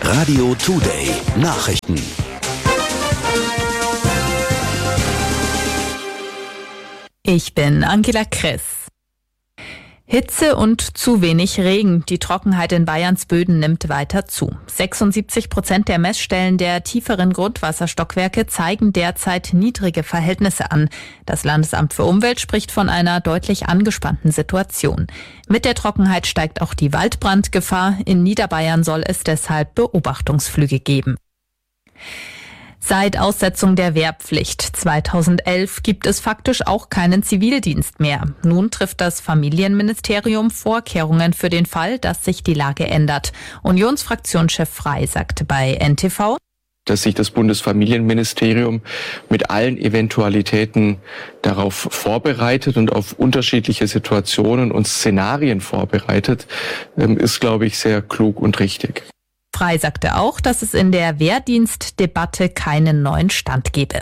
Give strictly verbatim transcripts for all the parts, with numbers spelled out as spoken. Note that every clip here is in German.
Radio Today Nachrichten. Ich bin Angela Kress. Hitze und zu wenig Regen. Die Trockenheit in Bayerns Böden nimmt weiter zu. sechsundsiebzig Prozent der Messstellen der tieferen Grundwasserstockwerke zeigen derzeit niedrige Verhältnisse an. Das Landesamt für Umwelt spricht von einer deutlich angespannten Situation. Mit der Trockenheit steigt auch die Waldbrandgefahr. In Niederbayern soll es deshalb Beobachtungsflüge geben. Seit Aussetzung der Wehrpflicht zweitausendelf gibt es faktisch auch keinen Zivildienst mehr. Nun trifft das Familienministerium Vorkehrungen für den Fall, dass sich die Lage ändert. Unionsfraktionschef Frey sagte bei N T V, dass sich das Bundesfamilienministerium mit allen Eventualitäten darauf vorbereitet und auf unterschiedliche Situationen und Szenarien vorbereitet, ist, glaube ich, sehr klug und richtig. Frey sagte auch, dass es in der Wehrdienstdebatte keinen neuen Stand gebe.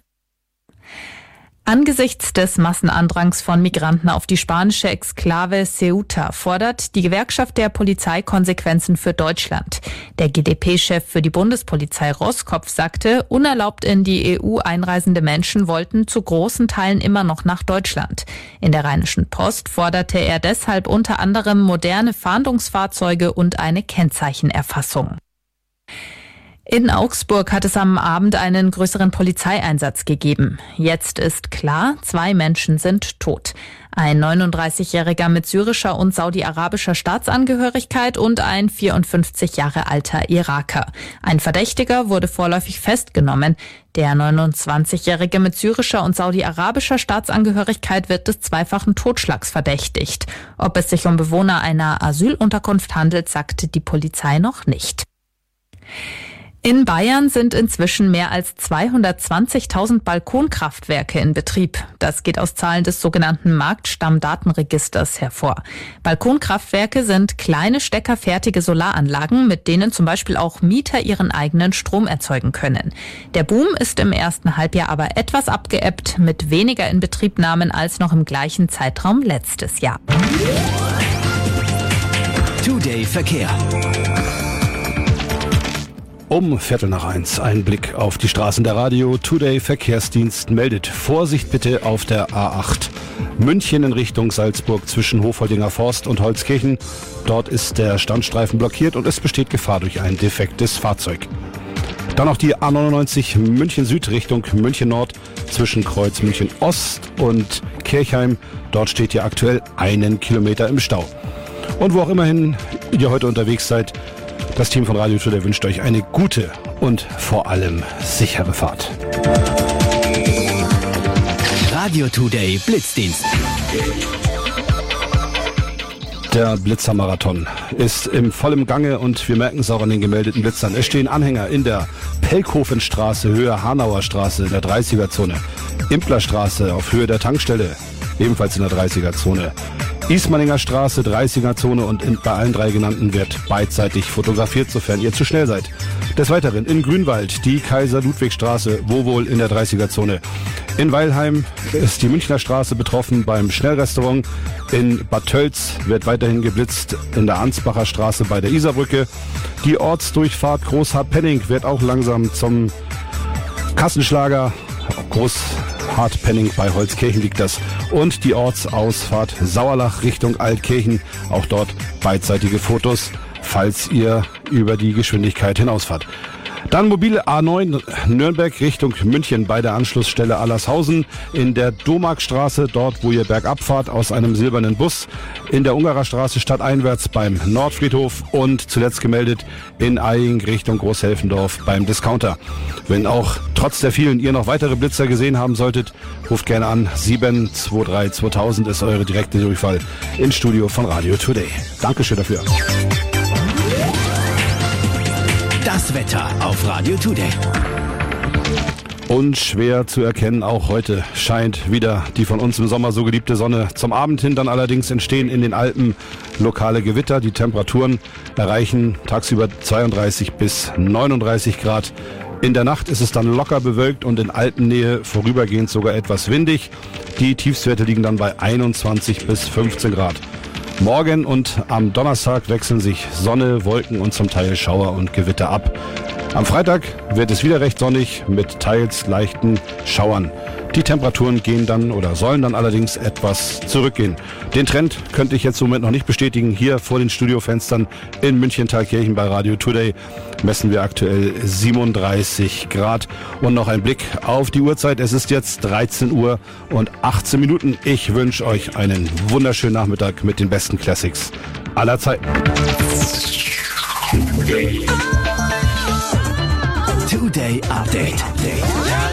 Angesichts des Massenandrangs von Migranten auf die spanische Exklave Ceuta fordert die Gewerkschaft der Polizei Konsequenzen für Deutschland. Der G D P-Chef für die Bundespolizei Roßkopf sagte, unerlaubt in die E U einreisende Menschen wollten zu großen Teilen immer noch nach Deutschland. In der Rheinischen Post forderte er deshalb unter anderem moderne Fahndungsfahrzeuge und eine Kennzeichenerfassung. In Augsburg hat es am Abend einen größeren Polizeieinsatz gegeben. Jetzt ist klar, zwei Menschen sind tot. Ein neununddreißigjähriger mit syrischer und saudi-arabischer Staatsangehörigkeit und ein vierundfünfzig Jahre alter Iraker. Ein Verdächtiger wurde vorläufig festgenommen. Der neunundzwanzigjährige mit syrischer und saudi-arabischer Staatsangehörigkeit wird des zweifachen Totschlags verdächtigt. Ob es sich um Bewohner einer Asylunterkunft handelt, sagte die Polizei noch nicht. In Bayern sind inzwischen mehr als zweihundertzwanzigtausend Balkonkraftwerke in Betrieb. Das geht aus Zahlen des sogenannten Marktstammdatenregisters hervor. Balkonkraftwerke sind kleine steckerfertige Solaranlagen, mit denen zum Beispiel auch Mieter ihren eigenen Strom erzeugen können. Der Boom ist im ersten Halbjahr aber etwas abgeebbt, mit weniger Inbetriebnahmen als noch im gleichen Zeitraum letztes Jahr. Today Verkehr. Um Viertel nach eins ein Blick auf die Straßen. Der Radio Today Verkehrsdienst meldet Vorsicht bitte auf der A acht. München in Richtung Salzburg zwischen Hofholdinger Forst und Holzkirchen. Dort ist der Standstreifen blockiert und es besteht Gefahr durch ein defektes Fahrzeug. Dann noch die A neunundneunzig München Süd Richtung München Nord zwischen Kreuz München Ost und Kirchheim. Dort steht ihr aktuell einen Kilometer im Stau. Und wo auch immerhin ihr heute unterwegs seid, das Team von Radio Today wünscht euch eine gute und vor allem sichere Fahrt. Radio Today Blitzdienst. Der Blitzermarathon ist im vollen Gange und wir merken es auch an den gemeldeten Blitzern. Es stehen Anhänger in der Pelkhofenstraße, Höhe Hanauer Straße in der dreißiger-Zone, Implerstraße auf Höhe der Tankstelle, ebenfalls in der dreißiger-Zone. Ismaninger Straße, dreißiger-Zone und in, bei allen drei genannten wird beidseitig fotografiert, sofern ihr zu schnell seid. Des Weiteren in Grünwald die Kaiser-Ludwig-Straße, wo wohl in der dreißiger-Zone. In Weilheim ist die Münchner Straße betroffen beim Schnellrestaurant. In Bad Tölz wird weiterhin geblitzt in der Ansbacher Straße bei der Isarbrücke. Die Ortsdurchfahrt Großhartpenning wird auch langsam zum Kassenschlager. Großhartpenning bei Holzkirchen liegt das. Und die Ortsausfahrt Sauerlach Richtung Altkirchen. Auch dort beidseitige Fotos, falls ihr über die Geschwindigkeit hinausfahrt. Dann mobile A neun Nürnberg Richtung München bei der Anschlussstelle Allershausen. In der Domarkstraße, dort wo ihr bergab fahrt, aus einem silbernen Bus. In der Ungarer Straße stadteinwärts beim Nordfriedhof. Und zuletzt gemeldet in Eying Richtung Großhelfendorf beim Discounter. Wenn auch trotz der vielen ihr noch weitere Blitzer gesehen haben solltet, ruft gerne an. sieben zwei drei zweitausend ist eure direkte Durchfall ins Studio von Radio Today. Dankeschön dafür. Das Wetter auf Radio Today. Unschwer zu erkennen, auch heute scheint wieder die von uns im Sommer so geliebte Sonne. Zum Abend hin dann allerdings entstehen in den Alpen lokale Gewitter. Die Temperaturen erreichen tagsüber zweiunddreißig bis neununddreißig Grad. In der Nacht ist es dann locker bewölkt und in Alpennähe vorübergehend sogar etwas windig. Die Tiefstwerte liegen dann bei einundzwanzig bis fünfzehn Grad. Morgen und am Donnerstag wechseln sich Sonne, Wolken und zum Teil Schauer und Gewitter ab. Am Freitag wird es wieder recht sonnig mit teils leichten Schauern. Die Temperaturen gehen dann oder sollen dann allerdings etwas zurückgehen. Den Trend könnte ich jetzt im Moment noch nicht bestätigen. Hier vor den Studiofenstern in München-Thalkirchen bei Radio Today messen wir aktuell siebenunddreißig Grad. Und noch ein Blick auf die Uhrzeit. Es ist jetzt dreizehn Uhr und achtzehn Minuten. Ich wünsche euch einen wunderschönen Nachmittag mit den besten Classics aller Zeiten. Today Update.